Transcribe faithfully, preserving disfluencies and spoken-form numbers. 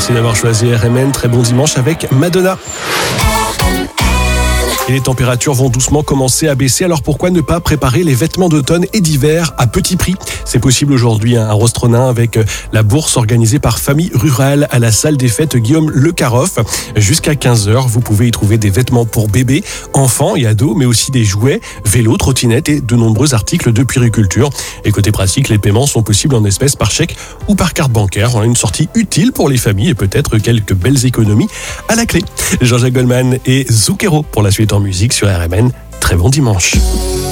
Merci d'avoir choisi R M N. Très bon dimanche avec Madonna. Et les températures vont doucement commencer à baisser, alors pourquoi ne pas préparer les vêtements d'automne et d'hiver à petit prix ? C'est possible aujourd'hui à Rostronin avec la bourse organisée par Famille Rurale à la salle des fêtes Guillaume Le Carroff. Jusqu'à quinze heures, vous pouvez y trouver des vêtements pour bébés, enfants et ados, mais aussi des jouets, vélos, trottinettes et de nombreux articles de puériculture. Et côté pratique, les paiements sont possibles en espèces par chèque ou par carte bancaire. On a une sortie utile pour les familles et peut-être quelques belles économies à la clé. Jean-Jacques Goldman et Zucchero pour la suite en musique sur R M N. Très bon dimanche.